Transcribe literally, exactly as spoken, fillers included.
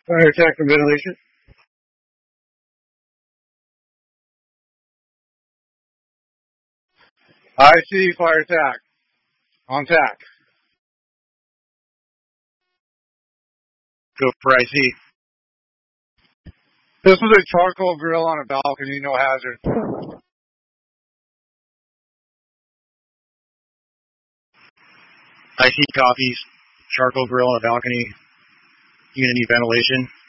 Fire attack and ventilation. I see fire attack. On tack. Go pricey. This was a charcoal grill on a balcony, no hazard. I see coffees. Charcoal grill on a balcony. You gonna need ventilation?